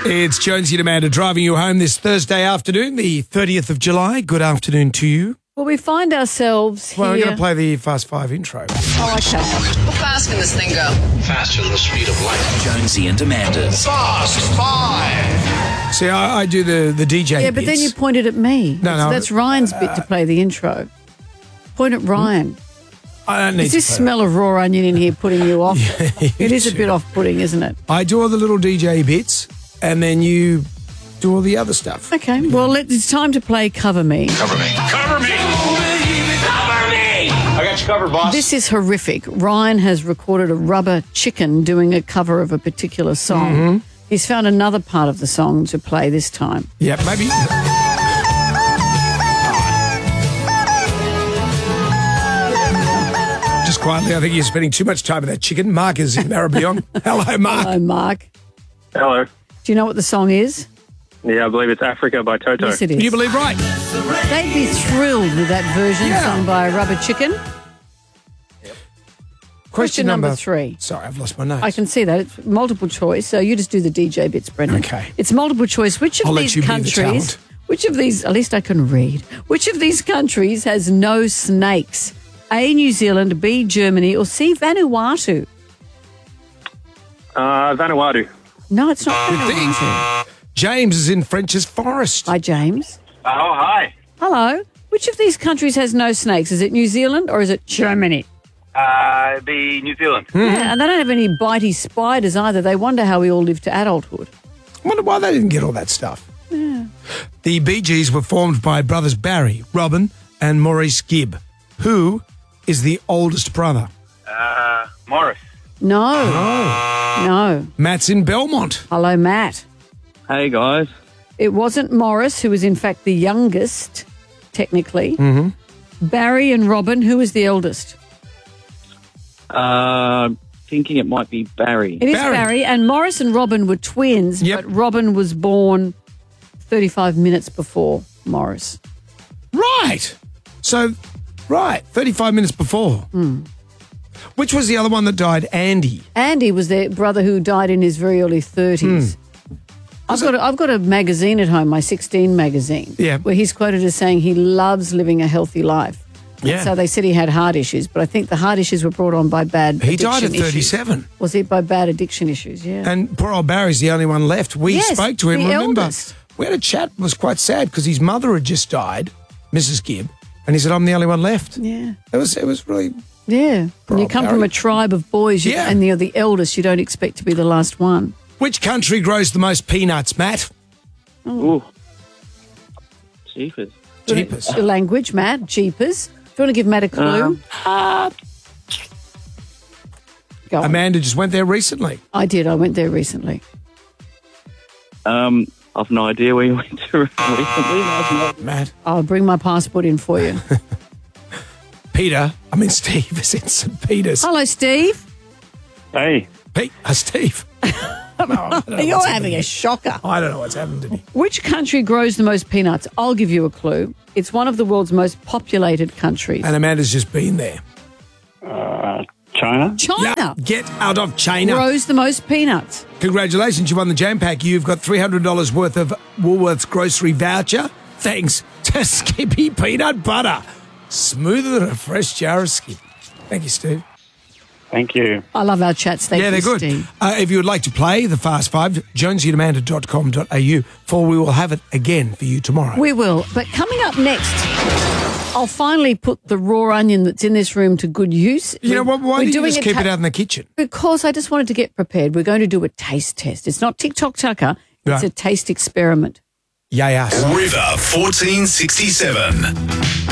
It's Jonesy and Amanda driving you home this Thursday afternoon, the 30th of July. Good afternoon to you. Well, we find ourselves here. Well, we're going to play the Fast Five intro. Oh, okay. How fast can this thing go? Faster than the speed of light. Jonesy and Amanda's Fast Five. See, I do the DJ Yeah, but then you pointed at me. No, So that's Ryan's bit to play the intro. Point at Ryan. I don't need Is this to play smell of raw onion in here putting you off? you It is a too. bit off-putting, isn't it? I do all the little DJ bits, and then you do all the other stuff. Okay, well, it's time to play Cover Me. Cover me. Cover me. Cover me. I got you covered, boss. This is horrific. Ryan has recorded a rubber chicken doing a cover of a particular song. Mm-hmm. He's found another part of the song to play this time. Yeah, maybe. Just quietly, I think you're spending too much time with that chicken. Mark is in Maribyrnong. Hello, Mark. Hello, Mark. Hello. Do you know what the song is? Yeah, I believe it's Africa by Toto. Yes, it is. You believe right. They'd be thrilled with that version Yeah. sung by Rubber Chicken. Question number 3. Sorry, I've lost my notes. I can see that. It's multiple choice. So you just do the DJ bits, Brendan. Okay. It's multiple choice. Which of I'll let these you be the countries, talent. which of these, at least I can read, which of these countries has no snakes? A, New Zealand, B, Germany, or C, Vanuatu? Vanuatu. No, it's not Good thing. Vanuatu. James is in French's Forest. Hi, James. Oh, hi. Hello. Which of these countries has no snakes? Is it New Zealand or is it Germany? The New Zealand. Yeah, and they don't have any bitey spiders either. They wonder how we all live to adulthood. I wonder why they didn't get all that stuff. The Bee Gees were formed by brothers Barry, Robin, and Maurice Gibb. Who is the oldest brother? Morris. No. No. Matt's in Belmont. Hello, Matt. Hey, guys. It wasn't Morris, who was in fact the youngest, technically. Mm-hmm. Barry and Robin, who was the eldest? Thinking it might be Barry. It is Barry. And Morris and Robin were twins, Yep. but Robin was born 35 minutes before Morris. Right. So, 35 minutes before. Which was the other one that died? Andy. Andy was their brother who died in his very early 30s. I've got a magazine at home, my 16 magazine, Yeah. where he's quoted as saying he loves living a healthy life. Yeah. So they said he had heart issues, but I think the heart issues were brought on by bad He addiction died at issues. 37. Was it by bad addiction issues? Yeah. And poor old Barry's the only one left. We Yes, spoke to him, the remember? eldest. We had a chat. It was quite sad because his mother had just died, Mrs. Gibb, and he said, I'm the only one left. Yeah. It was really... Yeah. When you old come from Barry. a tribe of boys Yeah. and you're the eldest, you don't expect to be the last one. Which country grows the most peanuts, Matt? Ooh. Jeepers. Jeepers. The language, Matt, jeepers. Do you want to give Matt a clue? Go on. Amanda just went there recently. I did. I went there recently. I've no idea where you went to recently. Matt. I'll bring my passport in for you. Steve is in St. Peter's. Hello, Steve. Hey. Steve. No, I don't know You're what's having happened. a shocker. I don't know what's happened to me. Which country grows the most peanuts? I'll give you a clue. It's one of the world's most populated countries. And Amanda's just been there. China? China Yeah, get out of China. grows the most peanuts. Congratulations, you won the Jam Pack. You've got $300 worth of Woolworths grocery voucher thanks to Skippy Peanut Butter. Smoother than a fresh jar of Skippy. Thank you, Steve. Thank you. I love our chats. Thank Yeah, you, they're good. Steve. If you would like to play the Fast Five, jonesyandamanda.com.au, for we will have it again for you tomorrow. We will. But coming up next, I'll finally put the raw onion that's in this room to good use. You know what? Why We're did you doing just a keep it out in the kitchen? Because I just wanted to get prepared. We're going to do a taste test. It's not TikTok Tucker. It's Right. a taste experiment. Yay, us. River 1467.